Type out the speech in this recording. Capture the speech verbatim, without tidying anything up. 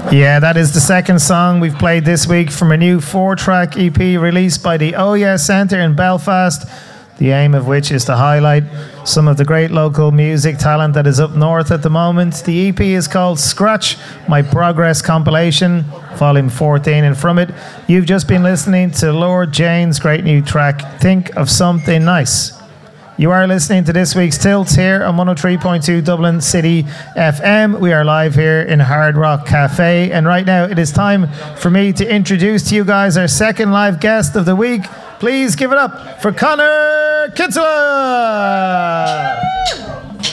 Yeah, that is the second song we've played this week from a new four-track E P released by the Oh Yeah Centre in Belfast, the aim of which is to highlight some of the great local music talent that is up north at the moment. The E P is called Scratch, My Progress Compilation, Volume fourteen, and from it, you've just been listening to Lord Jane's great new track, Think of Something Nice. You are listening to this week's Tilts here on one oh three point two Dublin City F M. We are live here in Hard Rock Cafe, and right now it is time for me to introduce to you guys our second live guest of the week. Please give it up for Connor Kitzler!